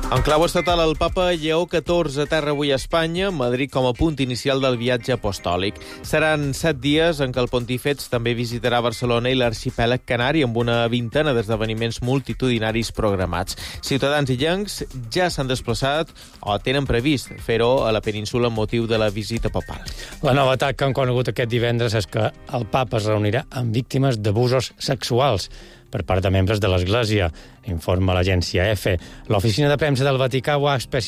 En clau estatal, el papa Lleó XIV aterra avui a Espanya, Madrid com a punt inicial del viatge apostòlic. Seran 7 dies en què el pontífex també visitarà Barcelona i l'arxipèlag canari amb una vintena d'esdeveniments multitudinaris programats. Ciutadans illencs ja s'han desplaçat o tenen previst fer-ho a la península amb motiu de la visita papal. La novetat que han conegut aquest divendres és que el papa es reunirà amb víctimes d'abusos sexuals per part de membres de l'Església, informa l'agència EFE. L'oficina de premsa del Vaticà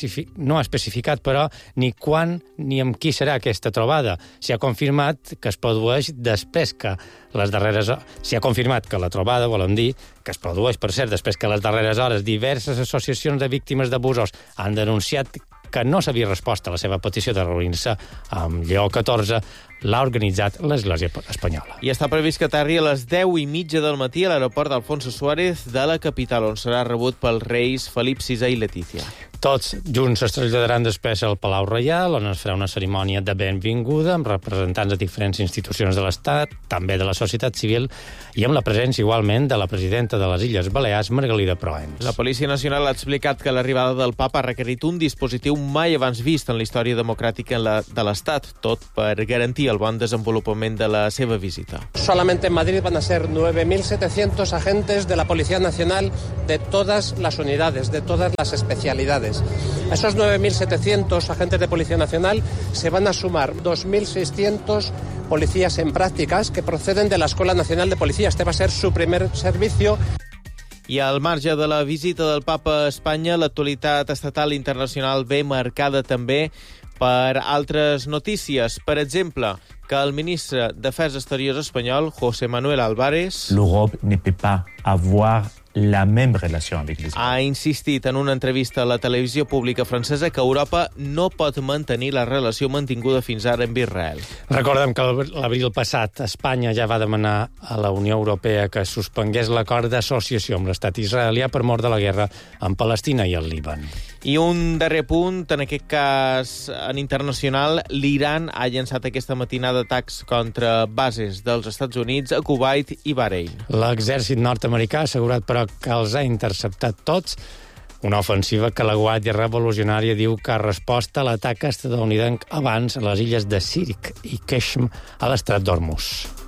no ha especificat, però, ni quan ni amb qui serà aquesta trobada. S'ha confirmat que es produeix després que les darreres... S'ha confirmat que la trobada, volem dir, que es produeix, per cert, després que les darreres hores diverses associacions de víctimes d'abusos han denunciat que no s'havia respost a la seva petició de reunir-se amb Lleó XIV, l'ha organitzat l'Església espanyola. I està previst que aterri a les 10:30 del matí a l'aeroport d'Alfonso Suárez de la capital, on serà rebut pels reis Felip VI i Letícia. Tots junts es traslladaran després al Palau Reial, on es farà una cerimònia de benvinguda amb representants de diferents institucions de l'Estat, també de la societat civil, i amb la presència igualment de la presidenta de les Illes Balears, Margalida Proens. La Policia Nacional ha explicat que l'arribada del papa ha requerit un dispositiu mai abans vist en la història democràtica de l'Estat, tot per garantir el bon desenvolupament de la seva visita. Solamente en Madrid van a ser 9.700 agentes de la Policía Nacional de todas las unidades, de todas las especialidades. A esos 9.700 agentes de Policía Nacional se van a sumar 2.600 policías en prácticas que proceden de la Escuela Nacional de Policía. Este va a ser su primer servicio. I al marge de la visita del papa a Espanya, l'actualitat estatal i internacional ve marcada també per altres notícies. Per exemple, que el ministre d'Afers Exteriors espanyol, José Manuel Álvarez, l'Europe ne peut pas avoir la même relation avec l'Israël. Ha insistit en una entrevista a la televisió pública francesa que Europa no pot mantenir la relació mantinguda fins ara amb Israel. Recordem que l'abril passat Espanya ja va demanar a la Unió Europea que suspengués l'acord d'associació amb l'estat israelià per mort de la guerra amb Palestina i el Líban. I un darrer punt, en aquest cas en internacional, l'Iran ha llançat aquesta matinada atacs contra bases dels Estats Units a Kuwait i Bahrein. L'exèrcit nord-americà ha assegurat, però, que els ha interceptat tots, una ofensiva que la Guàrdia Revolucionària diu que ha respost a l'atac estatunidenc abans a les illes de Sirik i Keshm a l'estret d'Hormuz.